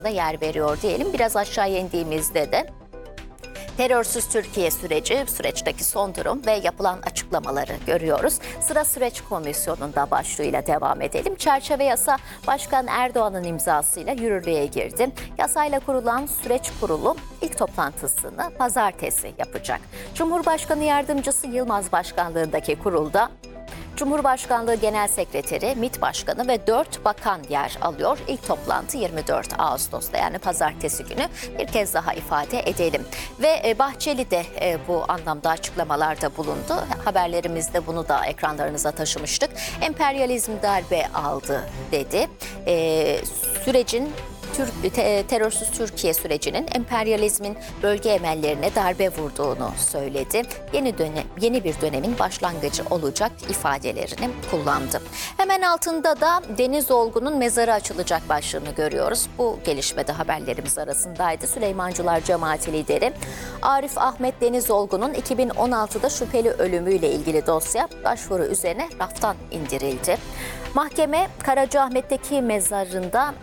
yer veriyor diyelim. Biraz aşağıya indiğimizde de terörsüz Türkiye süreçteki son durum ve yapılan açıklamaları görüyoruz. Sıra Süreç Komisyonu'nda başlığıyla devam edelim. Çerçeve yasa Başkan Erdoğan'ın imzasıyla yürürlüğe girdi. Yasayla kurulan süreç kurulu ilk toplantısını pazartesi yapacak. Cumhurbaşkanı Yardımcısı Yılmaz başkanlığındaki kurulda Cumhurbaşkanlığı Genel Sekreteri, MİT Başkanı ve 4 bakan yer alıyor. İlk toplantı 24 Ağustos'ta, yani pazartesi günü, bir kez daha ifade edelim. Ve Bahçeli de bu anlamda açıklamalarda bulundu. Haberlerimizde bunu da ekranlarınıza taşımıştık. Emperyalizm darbe aldı dedi. Terörsüz Türkiye sürecinin emperyalizmin bölge emellerine darbe vurduğunu söyledi. Yeni bir dönemin başlangıcı olacak ifadelerini kullandı. Hemen altında da Deniz Olgun'un mezarı açılacak başlığını görüyoruz. Bu gelişme de haberlerimiz arasındaydı. Süleymancılar Cemaati lideri Arif Ahmet Deniz Olgun'un 2016'da şüpheli ölümüyle ilgili dosya başvuru üzerine raftan indirildi. Mahkeme Karacaahmet'teki mezarında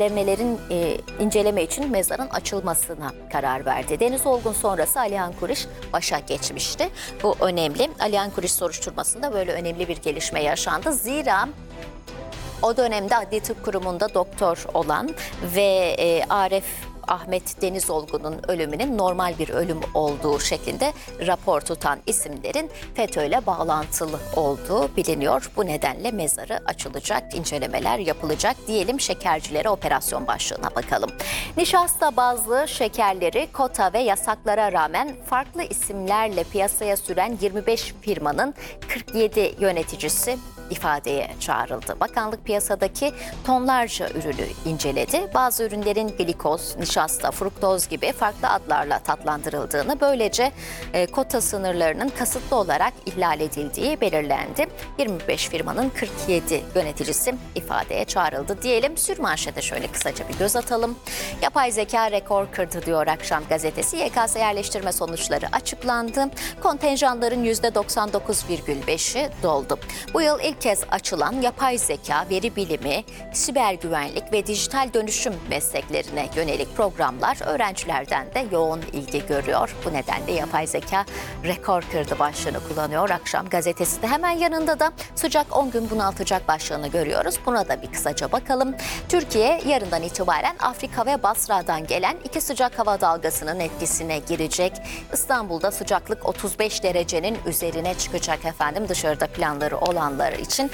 inceleme için mezarın açılmasına karar verdi. Deniz Olgun sonrası Alihan Kuriş başa geçmişti. Bu önemli. Alihan Kuriş soruşturmasında böyle önemli bir gelişme yaşandı. Zira o dönemde Adli Tıp Kurumu'nda doktor olan ve Arif Ahmet Deniz Olgun'un ölümünün normal bir ölüm olduğu şeklinde rapor tutan isimlerin FETÖ'yle bağlantılı olduğu biliniyor. Bu nedenle mezarı açılacak, incelemeler yapılacak diyelim. Şekercilere operasyon başlığına bakalım. Nişasta bazlı şekerleri kota ve yasaklara rağmen farklı isimlerle piyasaya süren 25 firmanın 47 yöneticisi ifadeye çağrıldı. Bakanlık piyasadaki tonlarca ürünü inceledi. Bazı ürünlerin glikoz, nişasta, fruktoz gibi farklı adlarla tatlandırıldığını, böylece kota sınırlarının kasıtlı olarak ihlal edildiği belirlendi. 25 firmanın 47 yöneticisi ifadeye çağrıldı diyelim. Sürmanşete şöyle kısaca bir göz atalım. Yapay zeka rekor kırdı diyor Akşam Gazetesi. YKS yerleştirme sonuçları açıklandı. Kontenjanların %99,5'i doldu. Bu yıl ilk kez açılan yapay zeka, veri bilimi, siber güvenlik ve dijital dönüşüm mesleklerine yönelik programlar öğrencilerden de yoğun ilgi görüyor. Bu nedenle yapay zeka rekor kırdı başlığını kullanıyor Akşam Gazetesi de. Hemen yanında da sıcak 10 gün bunaltacak başlığını görüyoruz. Buna da bir kısaca bakalım. Türkiye yarından itibaren Afrika ve Basra'dan gelen 2 sıcak hava dalgasının etkisine girecek. İstanbul'da sıcaklık 35 derecenin üzerine çıkacak efendim. Dışarıda planları olanlar için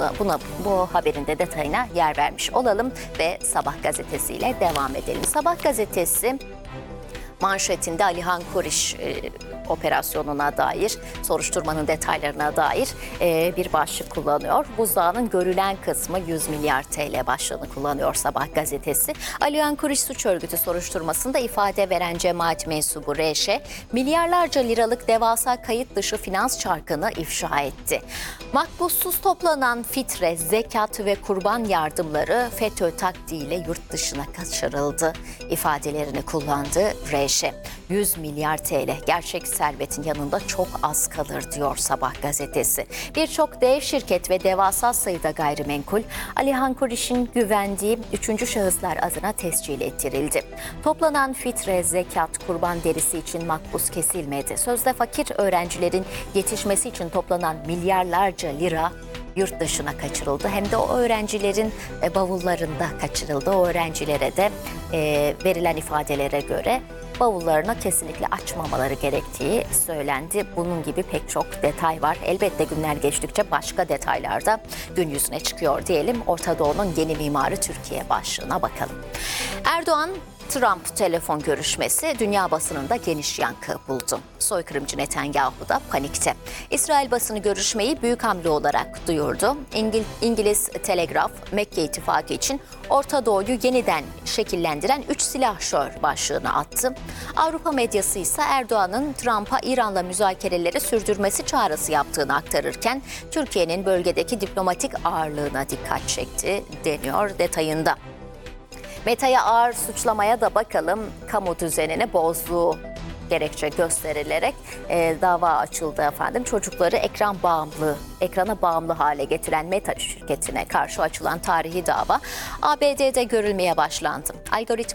bu haberin de detayına yer vermiş olalım ve Sabah gazetesiyle devam edelim. Sabah gazetesi manşetinde Alihan Kuriş operasyonuna dair, soruşturmanın detaylarına dair bir başlık kullanıyor. Buzdağının görülen kısmı 100 milyar TL başlığını kullanıyor Sabah gazetesi. Alihan Kuriş suç örgütü soruşturmasında ifade veren cemaat mensubu R.Ş. milyarlarca liralık devasa kayıt dışı finans çarkını ifşa etti. Makbussuz toplanan fitre, zekat ve kurban yardımları FETÖ taktiğiyle yurt dışına kaçırıldı ifadelerini kullandı R.Ş. 100 milyar TL gerçek servetin yanında çok az kalır diyor Sabah gazetesi. Birçok dev şirket ve devasa sayıda gayrimenkul Alihan Kuriş'in güvendiği 3. şahıslar adına tescil ettirildi. Toplanan fitre, zekat, kurban derisi için makbuz kesilmedi. Sözde fakir öğrencilerin yetişmesi için toplanan milyarlarca lira yurt dışına kaçırıldı. Hem de o öğrencilerin bavullarında kaçırıldı. O öğrencilere de verilen ifadelere göre bavullarını kesinlikle açmamaları gerektiği söylendi. Bunun gibi pek çok detay var. Elbette günler geçtikçe başka detaylar da gün yüzüne çıkıyor diyelim. Orta Doğu'nun yeni mimarı Türkiye başlığına bakalım. Erdoğan-Trump telefon görüşmesi dünya basınında geniş yankı buldu. Soykırımcı Netanyahu da panikte. İsrail basını görüşmeyi büyük hamle olarak duyurdu. İngiliz Telegraf, Mekke ittifakı için Orta Doğu'yu yeniden şekillendiren 3 silahşör başlığını attı. Avrupa medyası ise Erdoğan'ın Trump'a İran'la müzakereleri sürdürmesi çağrısı yaptığını aktarırken Türkiye'nin bölgedeki diplomatik ağırlığına dikkat çekti deniyor detayında. Mete'ye ağır suçlamaya da bakalım. Kamu düzenini bozduğu gerekçe gösterilerek dava açıldı efendim. Çocukları ekrana bağımlı hale getiren Meta şirketine karşı açılan tarihi dava ABD'de görülmeye başlandı. Algoritma